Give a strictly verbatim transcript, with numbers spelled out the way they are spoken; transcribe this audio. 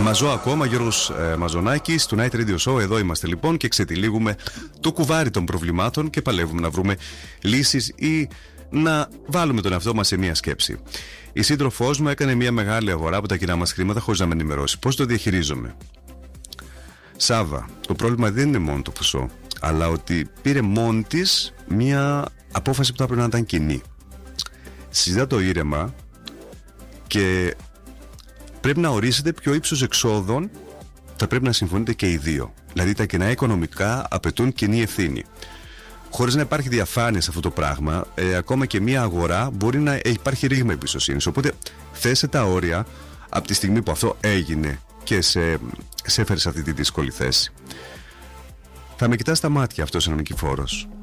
Μαζό ακόμα, Γιώργος ε, Μαζονάκης, του Night Radio Show. Εδώ είμαστε λοιπόν και ξετυλίγουμε το κουβάρι των προβλημάτων και παλεύουμε να βρούμε λύσεις ή να βάλουμε τον εαυτό μας σε μία σκέψη. Η σύντροφός μου έκανε μία μεγάλη αγορά από τα κοινά μας χρήματα χωρίς να με ενημερώσει. Πώς το διαχειρίζομαι? Σάβα, το πρόβλημα δεν είναι μόνο το ποσό, αλλά ότι πήρε μόνη της μία απόφαση που θα πρέπει να ήταν κοινή. Συζητά το ήρεμα και πρέπει να ορίσετε ποιο ύψος εξόδων θα πρέπει να συμφωνείτε και οι δύο. Δηλαδή τα κοινά οικονομικά απαιτούν κοινή ευθύνη. Χωρίς να υπάρχει διαφάνεια σε αυτό το πράγμα, ε, ακόμα και μία αγορά μπορεί να υπάρχει ρήγμα εμπιστοσύνης. Οπότε θέσε τα όρια από τη στιγμή που αυτό έγινε και σε, σε έφερε σε αυτή τη δύσκολη θέση. Θα με κοιτάς στα μάτια αυτός είναι ο νικηφόρος.